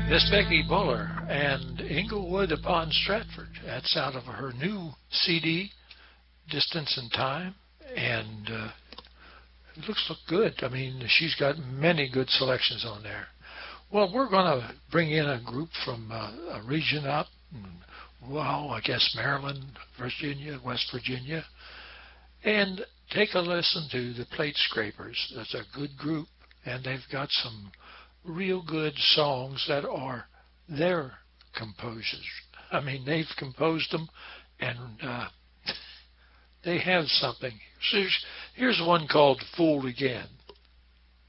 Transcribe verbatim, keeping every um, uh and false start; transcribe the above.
Miss Becky Buller and Inglewood upon Stratford. That's out of her new C D, Distance and Time, and uh, it looks look good. I mean, she's got many good selections on there. Well, we're going to bring in a group from uh, a region up, well, I guess Maryland, Virginia, West Virginia, and take a listen to the Plate Scrapers. That's a good group, and they've got some real good songs that are their composers. I mean, they've composed them, and uh, they have something. So here's one called Fooled Again.